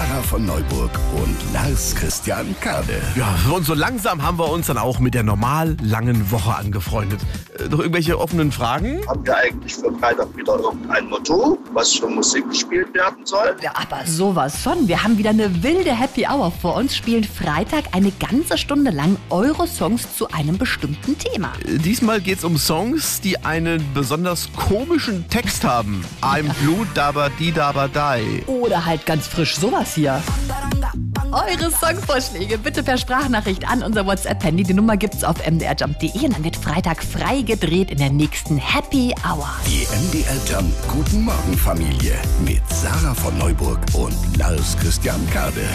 Sarah von Neuburg und Lars Christian Kade. Ja, und so langsam haben wir uns dann auch mit der normal langen Woche angefreundet. Noch irgendwelche offenen Fragen? Haben wir eigentlich für Freitag wieder irgendein Motto, was für Musik gespielt werden soll? Ja, aber sowas von. Wir haben wieder eine wilde Happy Hour vor uns, spielen Freitag eine ganze Stunde lang eure Songs zu einem bestimmten Thema. Diesmal geht's um Songs, die einen besonders komischen Text haben. I'm blue, daba di daba die. Oder halt ganz frisch sowas hier. Eure Songvorschläge bitte per Sprachnachricht an unser WhatsApp-Handy. Die Nummer gibt's auf mdrjump.de und dann wird Freitag frei gedreht in der nächsten Happy Hour. Die MDR Jump Guten Morgen Familie mit Sarah von Neuburg und Lars Christian Kade.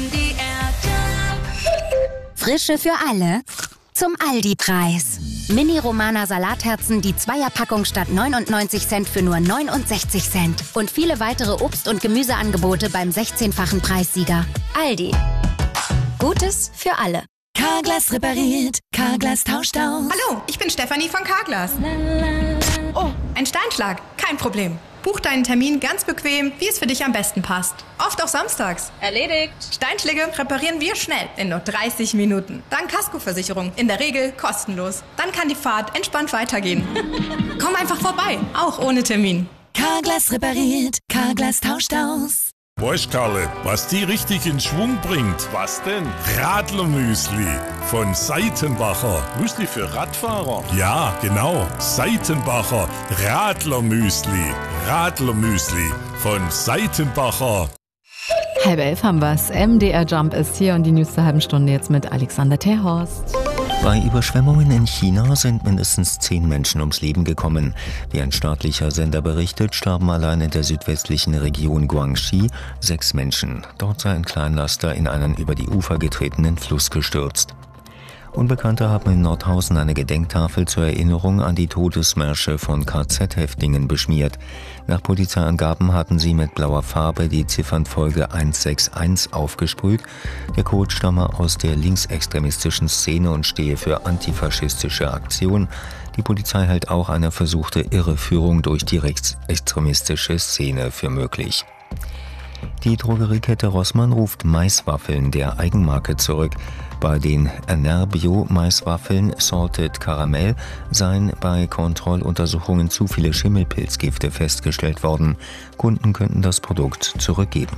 Frische für alle zum Aldi-Preis. Mini-Romana Salatherzen, die Zweierpackung statt 99 Cent für nur 69 Cent. Und viele weitere Obst- und Gemüseangebote beim 16-fachen Preissieger. Aldi. Gutes für alle. Carglass repariert, Carglass tauscht aus. Hallo, ich bin Stefanie von Carglass. Oh, ein Steinschlag, kein Problem. Buch deinen Termin ganz bequem, wie es für dich am besten passt. Oft auch samstags. Erledigt. Steinschläge reparieren wir schnell, in nur 30 Minuten. Dank Kaskoversicherung, in der Regel kostenlos. Dann kann die Fahrt entspannt weitergehen. Komm einfach vorbei, auch ohne Termin. Carglass repariert, Carglass tauscht aus. Weißt Karle, was die richtig in Schwung bringt? Was denn? Radlermüsli von Seitenbacher. Müsli für Radfahrer? Ja, genau. Seitenbacher Radlermüsli. Radlermüsli von Seitenbacher. 10:30 haben wir's. MDR Jump ist hier und die News zur halben Stunde jetzt mit Alexander Terhorst. Bei Überschwemmungen in China sind mindestens 10 Menschen ums Leben gekommen. Wie ein staatlicher Sender berichtet, starben allein in der südwestlichen Region Guangxi 6 Menschen. Dort sei ein Kleinlaster in einen über die Ufer getretenen Fluss gestürzt. Unbekannte haben in Nordhausen eine Gedenktafel zur Erinnerung an die Todesmärsche von KZ-Häftlingen beschmiert. Nach Polizeiangaben hatten sie mit blauer Farbe die Ziffernfolge 161 aufgesprüht. Der Code stamme aus der linksextremistischen Szene und stehe für antifaschistische Aktion. Die Polizei hält auch eine versuchte Irreführung durch die rechtsextremistische Szene für möglich. Die Drogeriekette Rossmann ruft Maiswaffeln der Eigenmarke zurück. Bei den Enerbio-Maiswaffeln Salted Caramel seien bei Kontrolluntersuchungen zu viele Schimmelpilzgifte festgestellt worden. Kunden könnten das Produkt zurückgeben.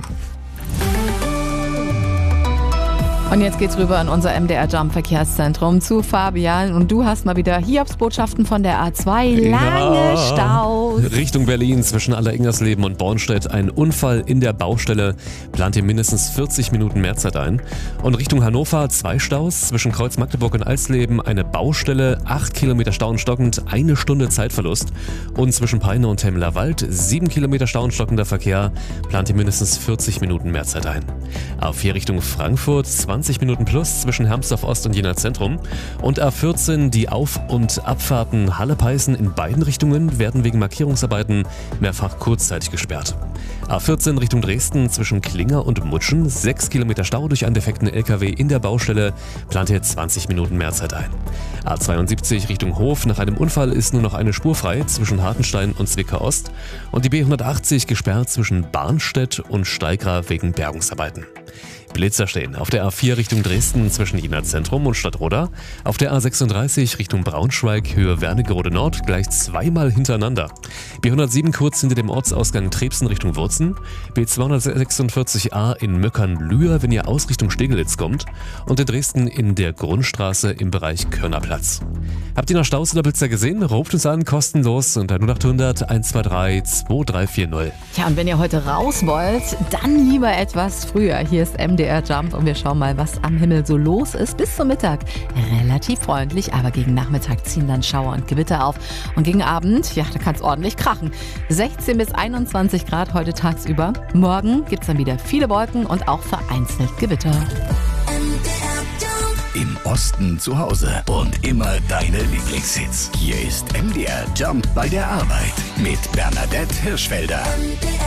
Und jetzt geht's rüber in unser MDR Jump Verkehrszentrum zu Fabian. Und du hast mal wieder Hiobsbotschaften von der A2. Lange Staus. Richtung Berlin zwischen Allerignersleben und Bornstedt. Ein Unfall in der Baustelle. Plant hier mindestens 40 Minuten mehr Zeit ein. Und Richtung Hannover 2 Staus. Zwischen Kreuz Magdeburg und Alsleben eine Baustelle. 8 Kilometer Stau und stockend. 1 Stunde Zeitverlust. Und zwischen Peine und Temmeler Wald 7 Kilometer Stau und stockender Verkehr. Plant hier mindestens 40 Minuten mehr Zeit ein. A4 Richtung Frankfurt 20 Minuten plus zwischen Hermsdorf Ost und Jena Zentrum. Und A14 die Auf- und Abfahrten Halle-Peißen in beiden Richtungen werden wegen Markierungsarbeiten mehrfach kurzzeitig gesperrt. A14 Richtung Dresden zwischen Klinger und Mutschen 6 Kilometer Stau durch einen defekten LKW in der Baustelle, plant hier 20 Minuten mehr Zeit ein. A72 Richtung Hof, nach einem Unfall ist nur noch eine Spur frei zwischen Hartenstein und Zwickau Ost und die B180 gesperrt zwischen Barnstedt und Steigra wegen Bergungsarbeiten. Blitzer stehen auf der A4 Richtung Dresden zwischen Jena Zentrum und Stadtroda, auf der A36 Richtung Braunschweig Höhe Wernigerode Nord gleich 2-mal hintereinander. B107 kurz hinter dem Ortsausgang Trebsen Richtung Wurzen, B246a in Möckern-Lühr, wenn ihr aus Richtung Steglitz kommt und in Dresden in der Grundstraße im Bereich Körnerplatz. Habt ihr noch Staus oder Blitzer gesehen? Ruft uns an, kostenlos unter 0800 123 2340. Ja, und wenn ihr heute raus wollt, dann lieber etwas früher. Hier ist MDR Jump und wir schauen mal, was am Himmel so los ist. Bis zum Mittag relativ freundlich, aber gegen Nachmittag ziehen dann Schauer und Gewitter auf. Und gegen Abend, ja, da kann es ordentlich krachen. 16 bis 21 Grad heute tagsüber. Morgen gibt es dann wieder viele Wolken und auch vereinzelt Gewitter. Im Osten zu Hause und immer deine Lieblingshits. Hier ist MDR Jump bei der Arbeit mit Bernadette Hirschfelder.